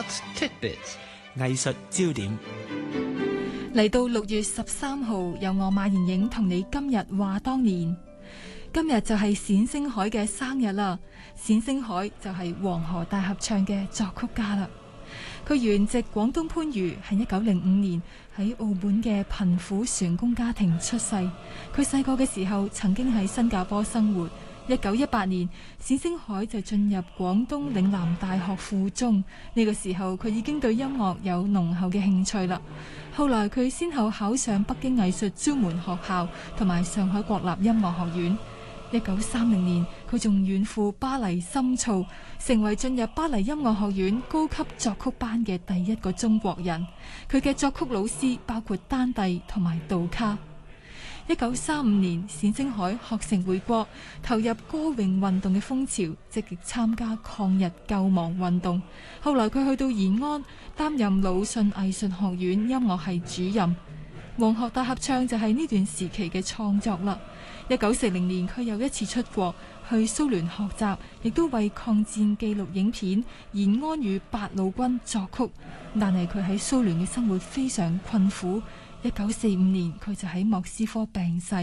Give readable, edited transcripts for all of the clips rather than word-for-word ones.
Science Tidbits 藝術焦點。 嚟到6月13號，由我馬妍影同你今日話當年。今日就係冼星海嘅生日啦。冼星海就係黃河大合唱嘅作曲家啦。佢原籍廣東番禺，喺1905年喺澳門嘅貧苦船工家庭出世。佢細個嘅時候曾經喺新加坡生活。1918年，冼星海就進入廣東嶺南大學附中。呢個時候佢已經對音樂有濃厚嘅興趣啦。後來佢先後考上北京藝術專門學校同埋上海國立音樂學院。1930年，佢仲遠赴巴黎深造，成為進入巴黎音樂學院高級作曲班嘅第一個中國人。佢嘅作曲老師包括丹蒂同埋杜卡。1935年，冼星海學成回國，投入歌詠運動嘅風潮，積極參加抗日救亡運動。後來佢去到延安，擔任魯迅藝術學院音樂系主任。黃河大合唱就係呢段時期嘅創作啦。1940年，佢又一次出國去蘇聯學習，亦都為抗戰記錄影片《延安與八路軍》作曲。但係佢喺蘇聯嘅生活非常困苦。1945年，佢就喺莫斯科病逝。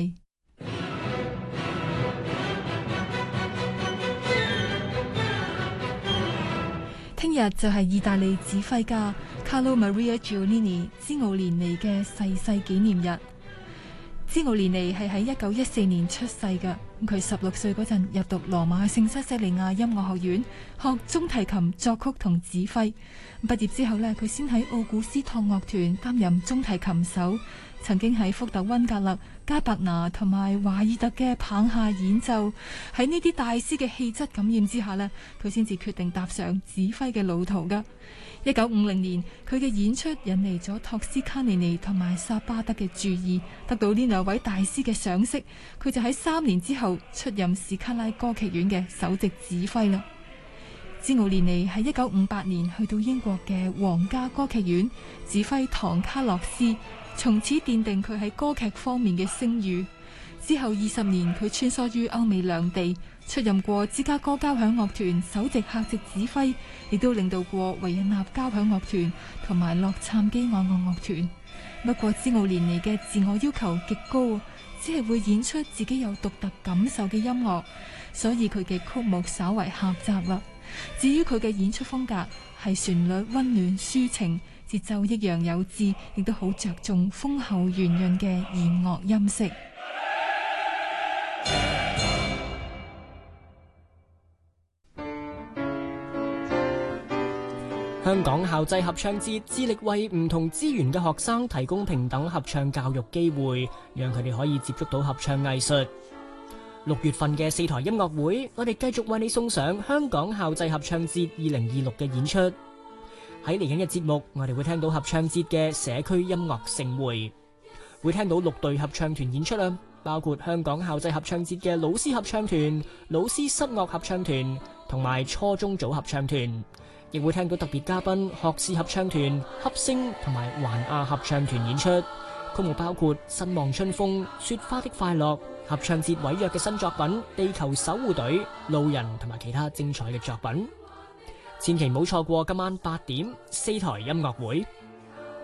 聽日就係意大利指揮家 Carlo Maria Giannini 茲奧連尼嘅逝世紀念日。茲奧連尼係喺1914年出世嘅。佢16歲嗰陣入讀羅馬聖西西利亞音樂學院，學中提琴作曲同指揮。畢業之後呢，佢先喺奧古斯托樂團擔任中提琴手，曾經喺福特溫格勒、加伯拿同埋華爾特嘅棒下演奏。喺呢啲大師嘅氣質感染之下呢，佢先至決定踏上指揮嘅路途噶。1950年，佢嘅演出引嚟咗托斯卡尼尼同埋薩巴德嘅注意，得到呢兩位大師嘅賞識。佢就喺3年之後出任史卡拉歌劇院嘅首席指揮啦。茲奧連尼喺1958年去到英國嘅皇家歌劇院指揮唐卡洛斯，從此奠定佢喺歌劇方面嘅聲譽。之後20年，佢穿梭於歐美兩地，出任過芝加哥交響樂團首席客席指揮，亦都領導過維也納交響樂團同埋洛杉磯愛樂樂團。不過茲奧連尼嘅自我要求極高，只係會演出自己有獨特感受嘅音樂，所以佢嘅曲目稍為狹窄啦。至於佢嘅演出風格係旋律溫暖抒情，節奏抑揚有致，亦都好着重豐厚圓潤嘅弦樂音色。 香港校際合唱節致力為唔同資源嘅學生提供平等合唱教育機會，讓佢哋可以接觸到合唱藝術。6月份嘅4台音樂會，我哋繼續為你送上香港校際合唱節2026嘅演出。喺嚟緊嘅節目，我哋會聽到合唱節嘅社區音樂盛會，會聽到6隊合唱團演出啦，包括香港校際合唱節嘅老師合唱團、老師室樂合唱團同埋初中組合唱團，亦會聽到特別嘉賓學士合唱團、合聲同埋環亞合唱團演出。曲目包括《新望春風》、《雪花的快樂》、合唱節委約嘅新作品《地球守護隊》、路人同埋其他精彩嘅作品。千祈唔好錯過今晚8點4台音樂會。